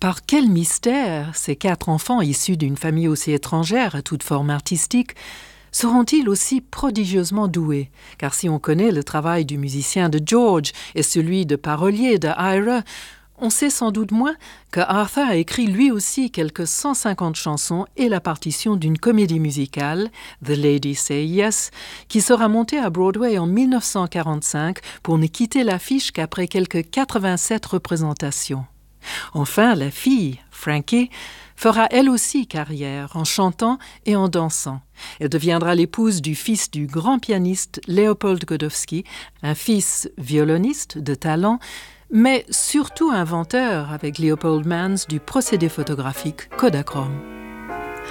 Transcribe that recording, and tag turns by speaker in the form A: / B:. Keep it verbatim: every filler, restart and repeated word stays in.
A: Par quel mystère ces quatre enfants issus d'une famille aussi étrangère à toute forme artistique seront-ils aussi prodigieusement doués? Car si on connaît le travail du musicien de George et celui de parolier de Ira, on sait sans doute moins que Arthur a écrit lui aussi quelques cent cinquante chansons et la partition d'une comédie musicale, The Lady Say Yes, qui sera montée à Broadway en mille neuf cent quarante-cinq pour ne quitter l'affiche qu'après quelques quatre-vingt-sept représentations. Enfin, la fille, Frankie, fera elle aussi carrière en chantant et en dansant. Elle deviendra l'épouse du fils du grand pianiste Leopold Godowsky, un fils violoniste de talent, mais surtout inventeur avec Leopold Mans du procédé photographique Kodachrome.